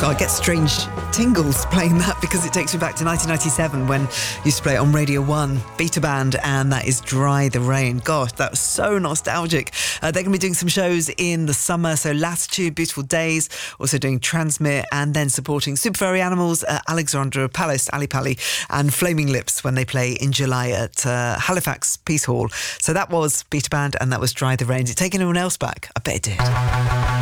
I get strange tingles playing that because it takes me back to 1997 when I used to play it on Radio 1, Beta Band, and that is Dry the Rain. Gosh, that was so nostalgic. They're going to be doing some shows in the summer, so Latitude, Beautiful Days, also doing Transmit, and then supporting Super Furry Animals, Alexandra Palace, Ali Pali, and Flaming Lips when they play in July at Halifax Peace Hall. So that was Beta Band and that was Dry the Rain. Did it take anyone else back? I bet it did.